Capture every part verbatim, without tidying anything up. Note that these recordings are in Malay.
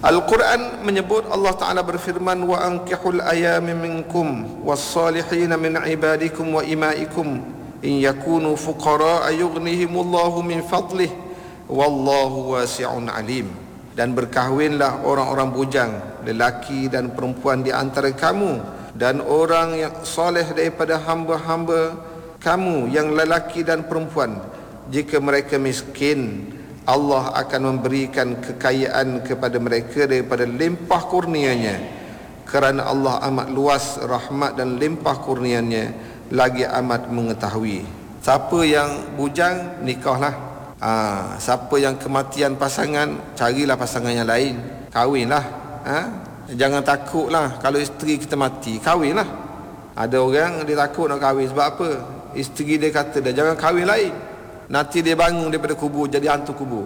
Al-Quran menyebut, Allah Ta'ala berfirman, wa ankihul ayami minkum wassalihin min ibadikum wa imaikum in yakunu fuqara yughnihimullahu min fadlih wallahu wasi'un alim. Dan berkahwinlah orang-orang bujang, lelaki dan perempuan di antara kamu, dan orang yang soleh daripada hamba-hamba kamu yang lelaki dan perempuan. Jika mereka miskin, Allah akan memberikan kekayaan kepada mereka daripada limpah kurnianya, kerana Allah amat luas rahmat dan limpah kurnianya, lagi amat mengetahui. Siapa yang bujang, nikahlah. ha, Siapa yang kematian pasangan, carilah pasangan yang lain, kahwinlah. ha? Jangan takutlah kalau isteri kita mati, kahwinlah. Ada orang dia takut nak kahwin sebab apa? Isteri dia kata dah, jangan kahwin lain, nanti dia bangun daripada kubur jadi hantu kubur.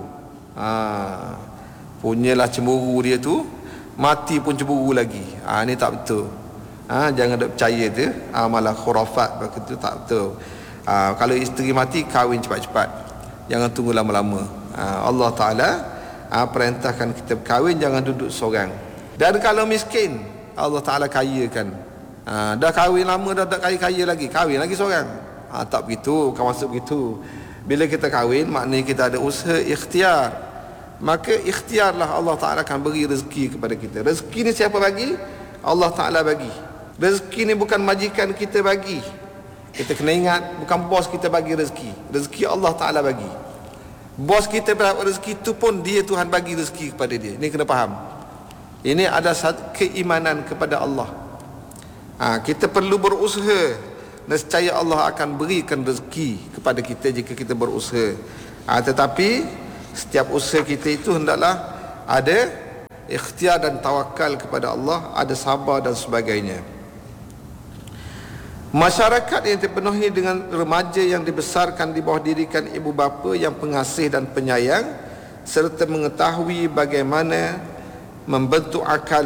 ha, Punyalah cemburu dia tu, mati pun cemburu lagi. ha, Ni tak betul. ha, Jangan duk percaya tu. ha, Malah khurafat begitu, tak betul. ha, Kalau isteri mati, kahwin cepat-cepat, jangan tunggu lama-lama. ha, Allah Ta'ala ha, perintahkan kita berkahwin, jangan duduk seorang. Dan kalau miskin, Allah Ta'ala kayakan. ha, Dah kahwin lama, dah tak kaya-kaya lagi, kahwin lagi seorang. ha, Tak begitu, bukan maksud begitu. Bila kita kahwin, maknanya kita ada usaha ikhtiar. Maka ikhtiarlah, Allah Ta'ala akan beri rezeki kepada kita. Rezeki ni siapa bagi? Allah Ta'ala bagi. Rezeki ni bukan majikan kita bagi. Kita kena ingat, bukan bos kita bagi rezeki. Rezeki Allah Ta'ala bagi. Bos kita berapa rezeki tu pun dia, Tuhan bagi rezeki kepada dia. Ini kena faham. Ini ada keimanan kepada Allah. ha, Kita perlu berusaha, nescaya Allah akan berikan rezeki kepada kita jika kita berusaha. ha, Tetapi setiap usaha kita itu hendaklah ada ikhtiar dan tawakal kepada Allah, ada sabar dan sebagainya. Masyarakat yang dipenuhi dengan remaja yang dibesarkan di bawah didikan ibu bapa yang pengasih dan penyayang, serta mengetahui bagaimana membentuk akal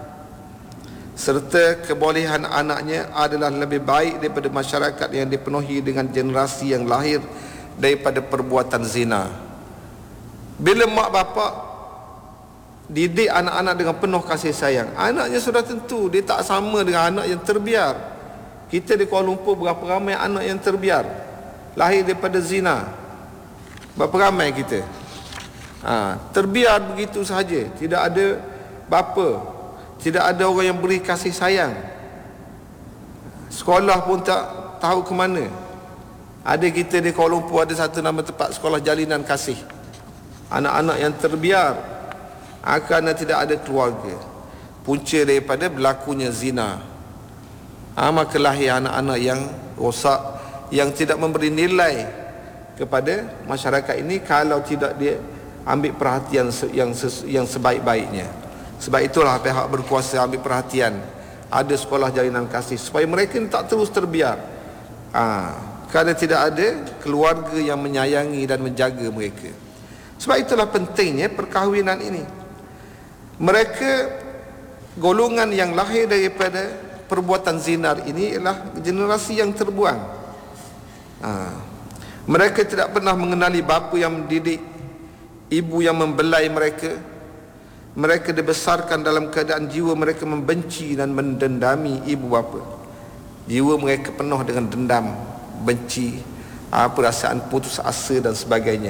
serta kebolehan anaknya adalah lebih baik daripada masyarakat yang dipenuhi dengan generasi yang lahir daripada perbuatan zina. Bila mak bapak didik anak-anak dengan penuh kasih sayang, anaknya sudah tentu dia tak sama dengan anak yang terbiar. Kita di Kuala Lumpur berapa ramai anak yang terbiar, lahir daripada zina. Berapa ramai kita ha, terbiar begitu sahaja, tidak ada bapa, tidak ada orang yang beri kasih sayang. Sekolah pun tak tahu ke mana. Ada kita di Kuala Lumpur ada satu nama tempat sekolah jalinan kasih. Anak-anak yang terbiar kerana tidak ada keluarga, punca daripada berlakunya zina. ha, Maka lahir anak-anak yang rosak, yang tidak memberi nilai kepada masyarakat ini kalau tidak dia ambil perhatian yang yang sebaik-baiknya. Sebab itulah pihak berkuasa ambil perhatian, ada sekolah jalinan kasih supaya mereka ini tak terus terbiar. ha, Kerana tidak ada keluarga yang menyayangi dan menjaga mereka. Sebab itulah pentingnya perkahwinan ini. Mereka golongan yang lahir daripada perbuatan zina ini ialah generasi yang terbuang. ha, Mereka tidak pernah mengenali bapa yang mendidik, ibu yang membelai mereka. Mereka dibesarkan dalam keadaan jiwa mereka membenci dan mendendami ibu bapa. Jiwa mereka penuh dengan dendam, benci, perasaan putus asa dan sebagainya.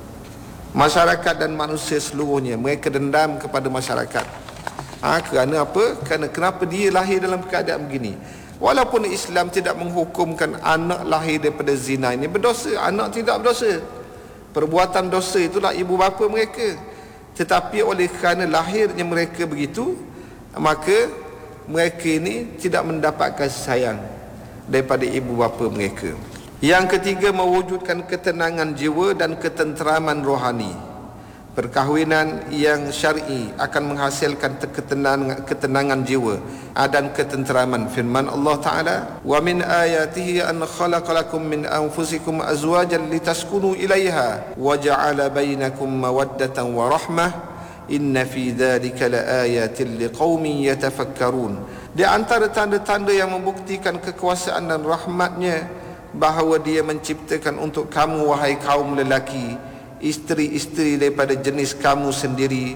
Masyarakat dan manusia seluruhnya, mereka dendam kepada masyarakat. ha, Kerana apa? Kerana kenapa dia lahir dalam keadaan begini. Walaupun Islam tidak menghukumkan anak lahir daripada zina ini berdosa, anak tidak berdosa. Perbuatan dosa itulah ibu bapa mereka. Tetapi oleh kerana lahirnya mereka begitu, maka mereka ini tidak mendapat kasih sayang daripada ibu bapa mereka. Yang ketiga, mewujudkan ketenangan jiwa dan ketenteraman rohani. Perkahwinan yang syar'i akan menghasilkan ketenangan, ketenangan jiwa dan ketenteraman. Firman Allah Ta'ala, wa min ayatihi an khalaqalakum min anfusikum azwajan litaskunu ilaiha wa ja'ala bainakum mawaddatan wa rahmah inna fi dhalika laayatin liqaumin yatafakkarun. Di antara tanda-tanda yang membuktikan kekuasaan dan rahmatnya bahawa dia menciptakan untuk kamu wahai kaum lelaki isteri-isteri daripada jenis kamu sendiri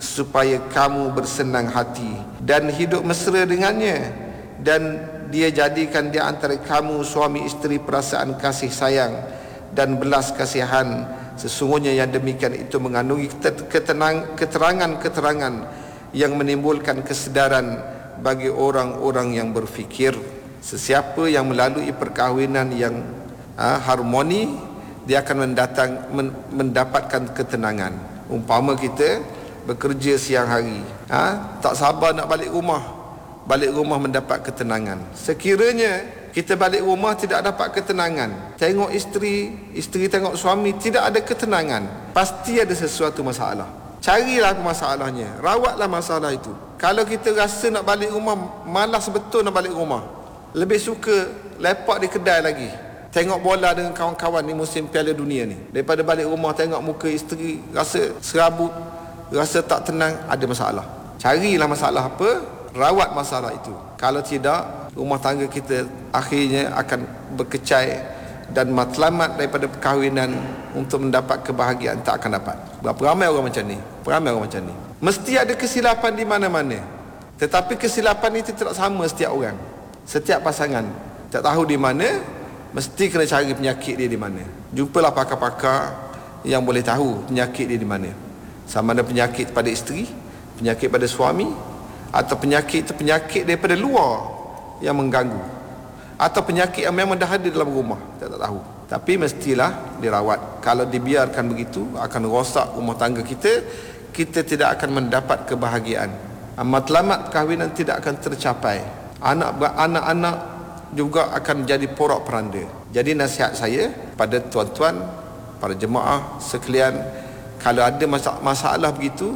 supaya kamu bersenang hati dan hidup mesra dengannya, dan dia jadikan di antara kamu suami isteri perasaan kasih sayang dan belas kasihan. Sesungguhnya yang demikian itu mengandungi ketenang, keterangan-keterangan yang menimbulkan kesedaran bagi orang-orang yang berfikir. Sesiapa yang melalui perkahwinan yang ha, harmoni, dia akan mendatang, men, mendapatkan ketenangan. Umpama kita bekerja siang hari, ha, tak sabar nak balik rumah, balik rumah mendapat ketenangan. Sekiranya kita balik rumah tidak dapat ketenangan, tengok isteri, isteri tengok suami, tidak ada ketenangan, pasti ada sesuatu masalah. Carilah masalahnya, rawatlah masalah itu. Kalau kita rasa nak balik rumah, malas betul nak balik rumah, lebih suka lepak di kedai lagi, tengok bola dengan kawan-kawan ni musim Piala Dunia ni, daripada balik rumah tengok muka isteri, rasa serabut, rasa tak tenang, ada masalah. Carilah masalah apa, rawat masalah itu. Kalau tidak, rumah tangga kita akhirnya akan berkecai dan matlamat daripada perkahwinan untuk mendapat kebahagiaan tak akan dapat. Berapa ramai orang macam ni? Ramai orang macam ni. Mesti ada kesilapan di mana-mana. Tetapi kesilapan itu tidak sama setiap orang, setiap pasangan. Tak tahu di mana, mesti kena cari penyakit dia di mana. Jumpalah pakar-pakar yang boleh tahu penyakit dia di mana. Sama ada penyakit pada isteri, penyakit pada suami, atau penyakit itu penyakit daripada luar yang mengganggu, atau penyakit yang memang dah ada dalam rumah, kita tak tahu. Tapi mestilah dirawat. Kalau dibiarkan begitu, akan rosak rumah tangga kita. Kita tidak akan mendapat kebahagiaan. Matlamat perkahwinan tidak akan tercapai. Anak anak-anak juga akan jadi porak peranda. Jadi nasihat saya pada tuan-tuan, para jemaah sekalian, kalau ada masalah begitu,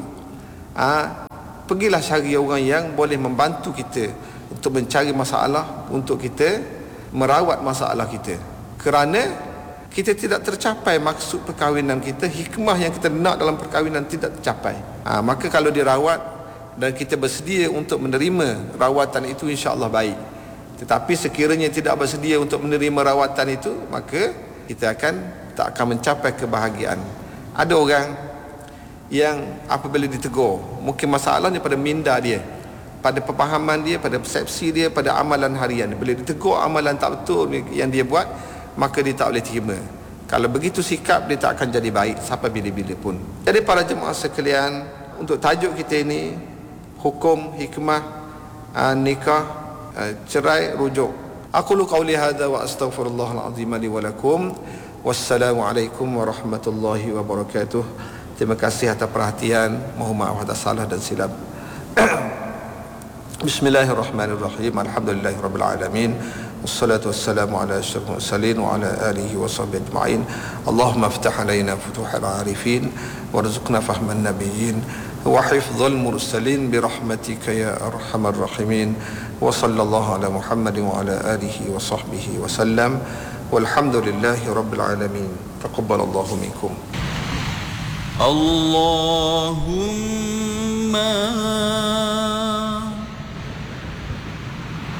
ha, pergilah cari orang yang boleh membantu kita untuk mencari masalah, untuk kita merawat masalah kita. Kerana kita tidak tercapai maksud perkahwinan kita, hikmah yang kita nak dalam perkahwinan tidak tercapai. Ha, maka kalau dirawat dan kita bersedia untuk menerima rawatan itu, insya-Allah baik. Tetapi sekiranya tidak bersedia untuk menerima rawatan itu, maka kita akan tak akan mencapai kebahagiaan. Ada orang yang apabila ditegur, mungkin masalahnya pada minda dia, pada pemahaman dia, pada persepsi dia, pada amalan harian. Bila ditegur amalan tak betul yang dia buat, maka dia tak boleh terima. Kalau begitu sikap, dia tak akan jadi baik sampai bila-bila pun. Jadi para jemaah sekalian, untuk tajuk kita ini, hukum hikmah uh, nikah, uh, cerai rujuk. Aqulu qawli hadza wa astaghfirullahal azim li wa lakum. Wassalamualaikum warahmatullahi wabarakatuh. Terima kasih atas perhatian. Mohon maaf atas salah dan silap. Bismillahirrahmanirrahim. Alhamdulillahirabbil alamin. Wassalatu wassalamu ala asyrafil mursalin wa ala alihi wa sahbihi ajma'in. Allahumma iftah alaina futuhal arifin warzuqna fahman nabiyyin wa hifdzal mursalin bi rahmatika ya arhamar rahimin. Wa sallallahu ala Muhammadin wa ala alihi wa sahbihi wa sallam. Walhamdulillahi rabbil alamin. Taqabbalallahu minkum. Allahumma